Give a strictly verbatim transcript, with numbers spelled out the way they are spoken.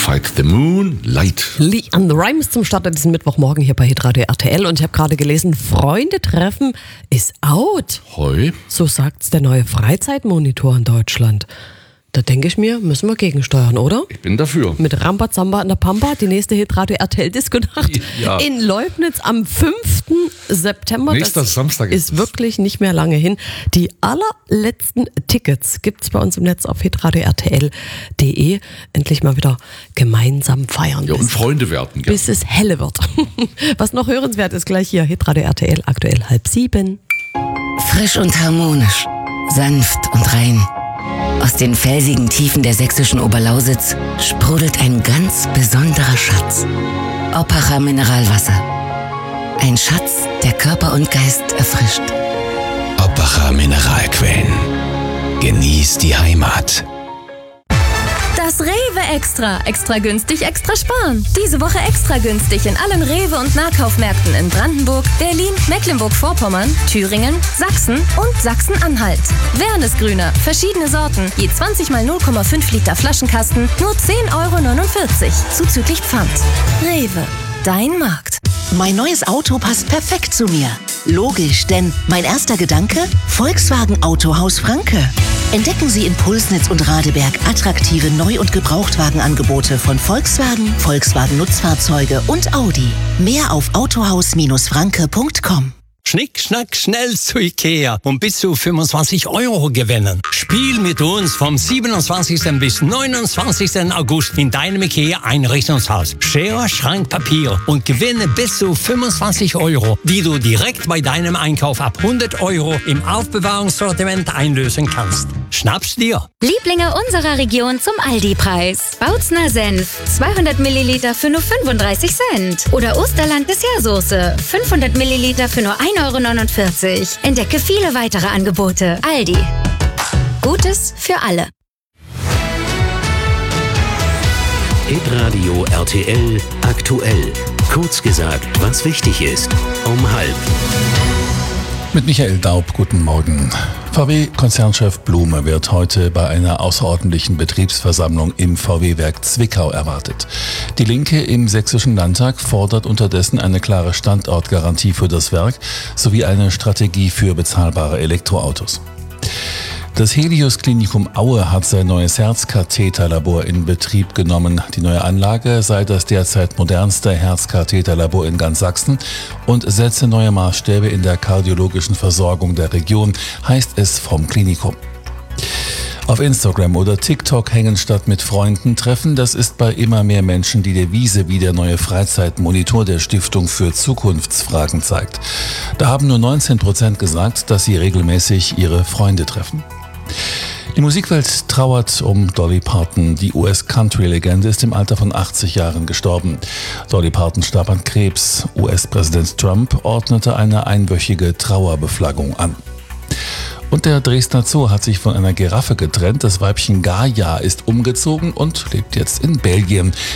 Fight the Moon, Light. Lee and the Rhymes zum Start an diesem Mittwochmorgen hier bei Hitradio R T L. Und ich habe gerade gelesen, Freunde treffen ist out. Hoi. So sagt's der neue Freizeitmonitor in Deutschland. Da denke ich mir, müssen wir gegensteuern, oder? Ich bin dafür. Mit Rambazamba in der Pampa, die nächste Hitradio R T L Disco-Nacht Ja. in Leubnitz am fünften September. Nächster das Samstag ist ist wirklich nicht mehr lange hin. Die allerletzten Tickets gibt's bei uns im Netz auf hitradio r t l punkt d e. Endlich mal wieder gemeinsam feiern. Ja, und bis, Freunde werden. Gell? bis es helle wird. Was noch hörenswert ist, gleich hier Hitradio R T L, aktuell halb sieben. Frisch und harmonisch, sanft und rein. Aus den felsigen Tiefen der sächsischen Oberlausitz sprudelt ein ganz besonderer Schatz. Oppacher Mineralwasser. Ein Schatz, der Körper und Geist erfrischt. Oppacher Mineralquellen. Genieß die Heimat. Das Rewe Extra. Extra günstig, extra sparen. Diese Woche extra günstig in allen Rewe- und Nahkaufmärkten in Brandenburg, Berlin, Mecklenburg-Vorpommern, Thüringen, Sachsen und Sachsen-Anhalt. Wernesgrüner, verschiedene Sorten, je zwanzig mal null Komma fünf Liter Flaschenkasten, nur zehn Euro neunundvierzig, zuzüglich Pfand. Rewe, dein Markt. Mein neues Auto passt perfekt zu mir. Logisch, denn mein erster Gedanke? Volkswagen Autohaus Franke. Entdecken Sie in Pulsnitz und Radeberg attraktive Neu- und Gebrauchtwagenangebote von Volkswagen, Volkswagen Nutzfahrzeuge und Audi. Mehr auf autohaus Franke punkt com. Schnick, schnack, schnell zu Ikea und bis zu fünfundzwanzig Euro gewinnen. Spiel mit uns vom siebenundzwanzigsten bis neunundzwanzigsten August in deinem Ikea-Einrichtungshaus. Schere, Schrank, Papier und gewinne bis zu fünfundzwanzig Euro, die du direkt bei deinem Einkauf ab hundert Euro im Aufbewahrungssortiment einlösen kannst. Schnapp's dir! Lieblinge unserer Region zum Aldi-Preis. Bautzner Senf, zweihundert Milliliter für nur fünfunddreißig Cent. Oder Osterland Dessertsoße, fünfhundert Milliliter für nur ein Euro neunundvierzig. Entdecke viele weitere Angebote. Aldi. Gutes für alle. Hitradio R T L aktuell. Kurz gesagt, was wichtig ist. Um halb. Mit Michael Daub, guten Morgen. V W-Konzernchef Blume wird heute bei einer außerordentlichen Betriebsversammlung im V W-Werk Zwickau erwartet. Die Linke im Sächsischen Landtag fordert unterdessen eine klare Standortgarantie für das Werk sowie eine Strategie für bezahlbare Elektroautos. Das Helios Klinikum Aue hat sein neues Herzkatheterlabor in Betrieb genommen. Die neue Anlage sei das derzeit modernste Herzkatheterlabor in ganz Sachsen und setze neue Maßstäbe in der kardiologischen Versorgung der Region, heißt es vom Klinikum. Auf Instagram oder TikTok hängen statt mit Freunden treffen, das ist bei immer mehr Menschen die Devise, wie der neue Freizeitmonitor der Stiftung für Zukunftsfragen zeigt. Da haben nur neunzehn Prozent gesagt, dass sie regelmäßig ihre Freunde treffen. Die Musikwelt trauert um Dolly Parton. Die U S-Country-Legende ist im Alter von achtzig Jahren gestorben. Dolly Parton starb an Krebs. U S-Präsident Trump ordnete eine einwöchige Trauerbeflaggung an. Und der Dresdner Zoo hat sich von einer Giraffe getrennt. Das Weibchen Gaia ist umgezogen und lebt jetzt in Belgien.